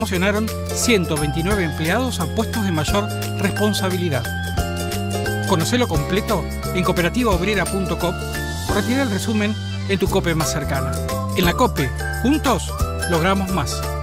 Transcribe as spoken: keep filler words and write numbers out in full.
promocionaron ciento veintinueve empleados a puestos de mayor responsabilidad. Conocelo completo en cooperativa obrera punto com o retira el resumen en tu COPE más cercana. En la COPE, juntos, logramos más.